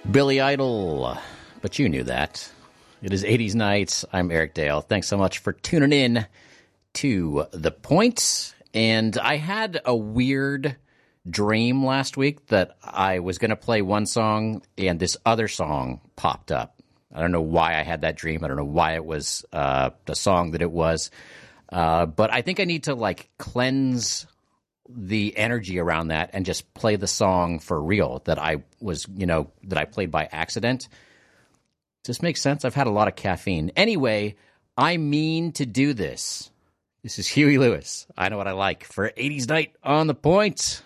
Billy Idol, but you knew that. It is 80s Nights. I'm Eric Dale. Thanks so much for tuning in to The Point. And I had a weird dream last week that I was going to play one song and this other song popped up. I don't know why I had that dream. I don't know why it was the song that it was. But I think I need to cleanse the energy around that and just play the song for real that I was, that I played by accident. Does this make sense? I've had a lot of caffeine. Anyway, I mean to do this. This is Huey Lewis. I Know What I Like for 80s Night on The Point.